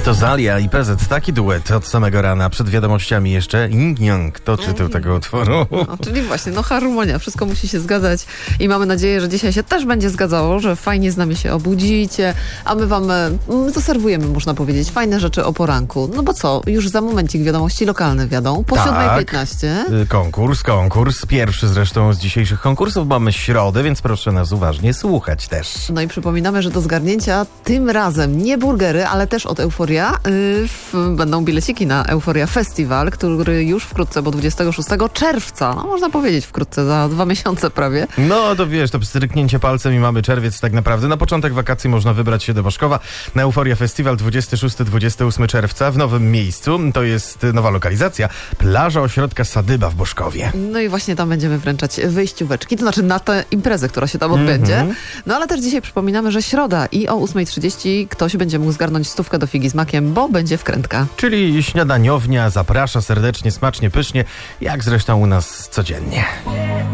To Zalia i PZ, taki duet od samego rana, przed wiadomościami jeszcze. Yin-yang, to tytuł tego utworu. No, czyli właśnie, harmonia, wszystko musi się zgadzać i mamy nadzieję, że dzisiaj się też będzie zgadzało, że fajnie z nami się obudzicie, a my wam zaserwujemy, można powiedzieć, fajne rzeczy o poranku. No bo co, już za momencik wiadomości lokalne wiadą, po 7:15. Konkurs, pierwszy zresztą z dzisiejszych konkursów. Mamy środę, więc proszę nas uważnie słuchać też. No i przypominamy, że do zgarnięcia tym razem nie burgery, ale też od Euforia będą bileciki na Euforia Festival, który już wkrótce, bo 26 czerwca, no można powiedzieć wkrótce, za 2 miesiące prawie. No to wiesz, to stryknięcie palcem i mamy czerwiec tak naprawdę. Na początek wakacji można wybrać się do Boszkowa na Euforia Festival 26-28 czerwca w nowym miejscu. To jest nowa lokalizacja, plaża ośrodka Sadyba w Boszkowie. No i właśnie tam będziemy wręczać wyjścióweczki, to znaczy na tę imprezę, która się tam odbędzie. No ale też dzisiaj przypominamy, że środa i o 8:30 ktoś będzie mógł zgarnąć 100 do figi z makiem, bo będzie wkrętka. Czyli śniadaniownia zaprasza serdecznie, smacznie, pysznie, jak zresztą u nas codziennie.